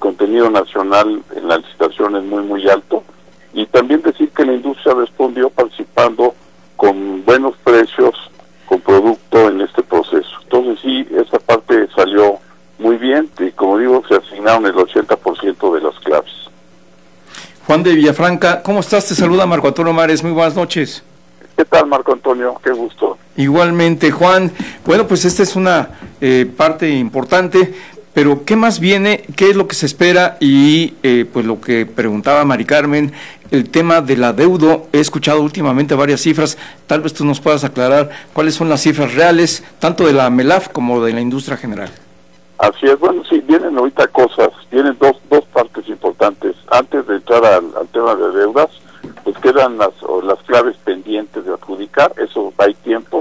contenido nacional en la licitación es muy, muy alto. Y también decir que la industria respondió participando con buenos precios, con producto en este proceso. Entonces sí, esa parte salió muy bien y como digo, se asignaron el 80% de las claves. Juan de Villafranca, ¿cómo estás? Te saluda Marco Antonio Mares, muy buenas noches. ¿Qué tal, Marco Antonio? Qué gusto. Igualmente, Juan. Bueno, pues esta es una parte importante, pero ¿qué más viene? ¿Qué es lo que se espera? Y pues lo que preguntaba Mari Carmen, el tema del adeudo. He escuchado últimamente varias cifras, tal vez tú nos puedas aclarar cuáles son las cifras reales, tanto de la MELAF como de la industria general. Así es, bueno, sí, vienen ahorita cosas, vienen dos partes importantes. Antes de entrar al tema de deudas, pues quedan las claves pendientes de adjudicar, eso hay tiempo,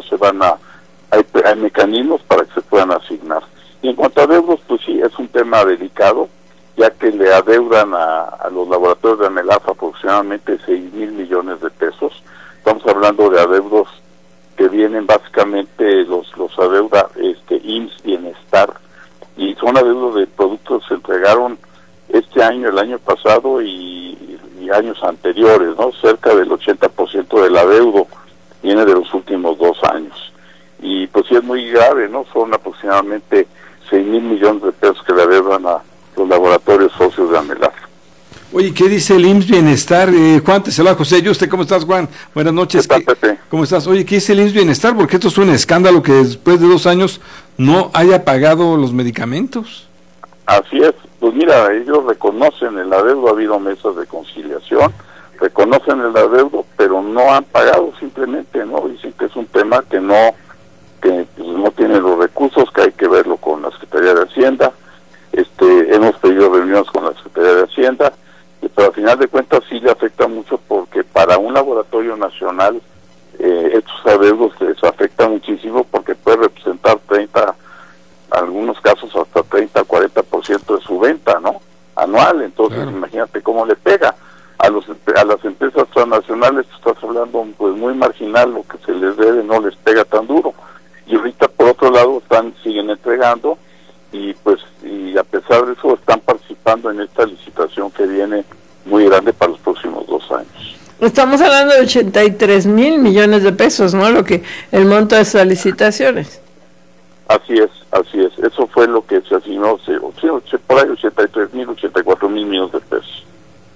hay mecanismos para que se puedan asignar. Y en cuanto a adeudos, pues sí, es un tema delicado, ya que le adeudan a los laboratorios de AMELAF aproximadamente 6,000 millones de pesos. Estamos hablando de adeudos que vienen básicamente, los adeuda IMSS Bienestar, y son adeudos de productos que se entregaron este año, el año pasado y años anteriores, ¿no? Cerca del 80% del adeudo viene de los últimos 2 años. Y pues sí es muy grave, ¿no? Son aproximadamente 6,000 millones de pesos que le adeudan a los laboratorios socios de AMELAF. Oye, ¿qué dice el IMSS Bienestar? Juan, te saluda José Yuste, ¿cómo estás, Juan? Buenas noches. ¿Qué tal, Pepe? ¿Cómo estás? Oye, ¿qué dice el IMSS Bienestar? Porque esto es un escándalo que después de 2 años no haya pagado los medicamentos. Así es, pues mira, ellos reconocen el adeudo, ha habido mesas de conciliación, reconocen el adeudo, pero no han pagado simplemente, ¿no? Dicen que es un tema que pues, no tiene los recursos, que hay que verlo con la Secretaría de Hacienda. Hemos pedido reuniones con la Secretaría de Hacienda, pero al final de cuentas sí le afecta mucho porque para un laboratorio nacional estos adeudos les afectan muchísimo porque puede representar algunos casos hasta 30-40% de su venta, ¿no? Anual. Entonces claro, imagínate cómo le pega a las empresas transnacionales. Tú estás hablando pues muy marginal, lo que se les debe no les pega tan duro, y ahorita por otro lado siguen entregando y a pesar de eso están participando en esta licitación que viene muy grande para los próximos 2 años. Estamos hablando de 83,000 millones de pesos, ¿no? El monto de esas licitaciones. Así es. Eso fue lo que se asignó, por ahí 83,000, 84,000 millones de pesos.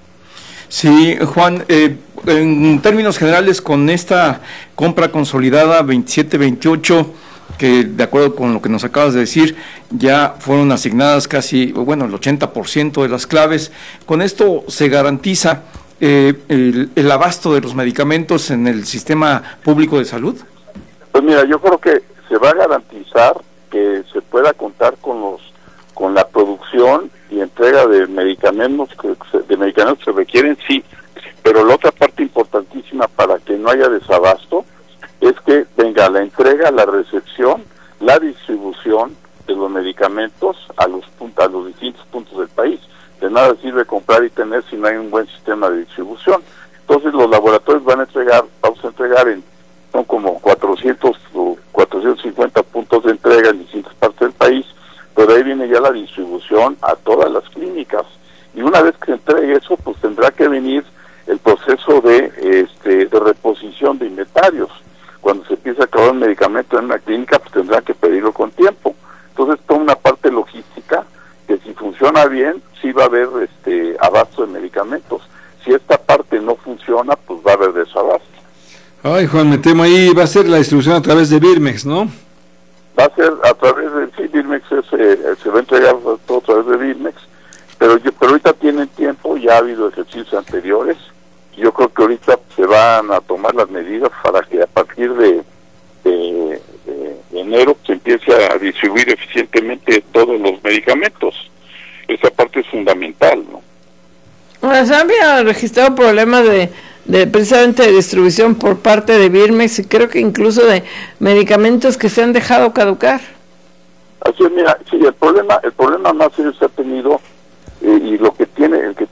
Sí, Juan, en términos generales, con esta compra consolidada 27-28, que de acuerdo con lo que nos acabas de decir, ya fueron asignadas casi, el 80% de las claves, ¿con esto se garantiza el abasto de los medicamentos en el sistema público de salud? Pues mira, yo creo que se va a garantizar que se pueda contar con la producción y entrega de medicamentos que se requieren, sí, pero la otra parte importantísima para que no haya desabasto es que venga la entrega, la recepción, la distribución de los medicamentos a los distintos puntos del país. De nada sirve comprar y tener si no hay un buen sistema de distribución. Entonces los laboratorios vamos a entregar son como 400 o 450 puntos de entrega en distintas partes del país, pero ahí viene ya la distribución a todas las clínicas. Y una vez que se entregue eso, pues tendrá que venir el proceso de reposición de inventarios. Cuando se empieza a acabar un medicamento en una clínica, pues tendrá que pedirlo con tiempo. Entonces, toda una parte logística que si funciona bien, sí va a haber abasto de medicamentos. Si esta parte no funciona, pues va a haber desabasto. Ay, Juan, me temo ahí, va a ser la distribución a través de Birmex, ¿no? Va a ser a través de Birmex, se va a entregar todo a través de Birmex, pero ahorita tienen tiempo, ya ha habido ejercicios anteriores, y yo creo que ahorita se van a tomar las medidas para que a partir de enero se empiece a distribuir eficientemente todos los medicamentos. Esa parte es fundamental, ¿no? Bueno, se había registrado problemas de precisamente de distribución por parte de Birmex y creo que incluso de medicamentos que se han dejado caducar. Así es, mira, sí, el problema más serio se ha tenido y el que